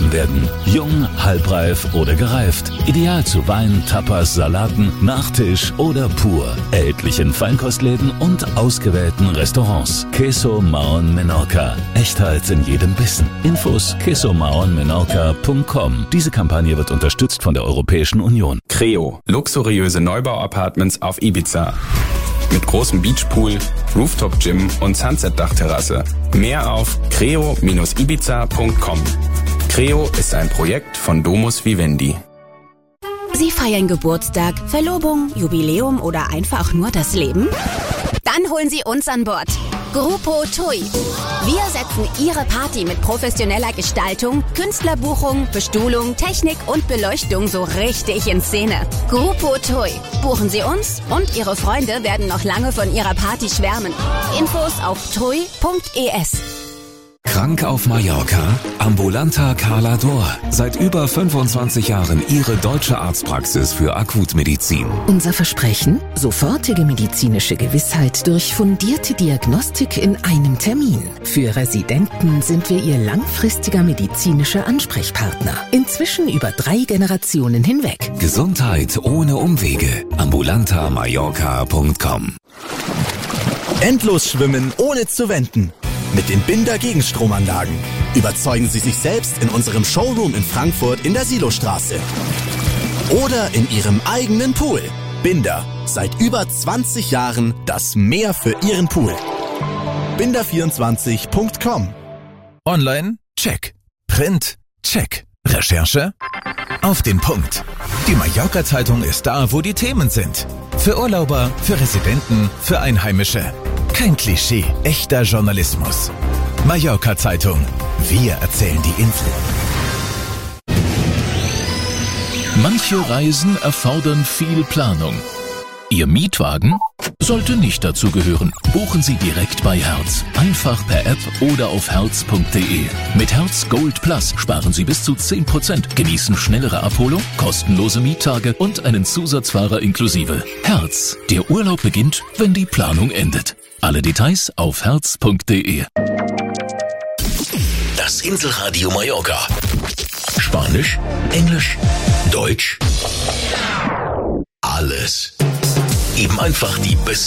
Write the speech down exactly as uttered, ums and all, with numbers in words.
getrunken werden. Jung, halbreif oder gereift. Ideal zu Wein, Tapas, Salaten, Nachtisch oder pur. Erhältlich in Feinkostläden und ausgewählten Restaurants. Queso Mahon Menorca. Echtheit in jedem Bissen. Infos queso mahon menorca punkt com. Diese Kampagne wird unterstützt von der Europäischen Union. Creo. Luxuriöse Neubau-Apartments auf Ibiza. Mit großem Beachpool, Rooftop-Gym und Sunset-Dachterrasse. Mehr auf creo Bindestrich ibiza punkt com. Creo ist ein Projekt von Domus Vivendi. Sie feiern Geburtstag, Verlobung, Jubiläum oder einfach nur das Leben? Dann holen Sie uns an Bord. Grupo Tui. Wir setzen Ihre Party mit professioneller Gestaltung, Künstlerbuchung, Bestuhlung, Technik und Beleuchtung so richtig in Szene. Grupo Tui. Buchen Sie uns und Ihre Freunde werden noch lange von Ihrer Party schwärmen. Infos auf tui punkt es. Krank auf Mallorca? Ambulanta Cala D'Or. Seit über fünfundzwanzig Jahren Ihre deutsche Arztpraxis für Akutmedizin. Unser Versprechen? Sofortige medizinische Gewissheit durch fundierte Diagnostik in einem Termin. Für Residenten sind wir Ihr langfristiger medizinischer Ansprechpartner. Inzwischen über drei Generationen hinweg. Gesundheit ohne Umwege. ambulanta mallorca punkt com. Endlos schwimmen ohne zu wenden. Mit den Binder Gegenstromanlagen. Überzeugen Sie sich selbst in unserem Showroom in Frankfurt in der Silostraße. Oder in Ihrem eigenen Pool. Binder. Seit über zwanzig Jahren das Meer für Ihren Pool. binder vierundzwanzig punkt com. Online? Check. Print? Check. Recherche? Auf den Punkt. Die Mallorca-Zeitung ist da, wo die Themen sind. Für Urlauber, für Residenten, für Einheimische. Kein Klischee, echter Journalismus. Mallorca-Zeitung. Wir erzählen die Info. Manche Reisen erfordern viel Planung. Ihr Mietwagen sollte nicht dazu gehören. Buchen Sie direkt bei Hertz. Einfach per App oder auf hertz punkt de. Mit Hertz Gold Plus sparen Sie bis zu zehn Prozent, genießen schnellere Abholung, kostenlose Miettage und einen Zusatzfahrer inklusive. Hertz. Der Urlaub beginnt, wenn die Planung endet. Alle Details auf hertz punkt de. Das Inselradio Mallorca. Spanisch, Englisch, Deutsch. Alles. Eben einfach die besten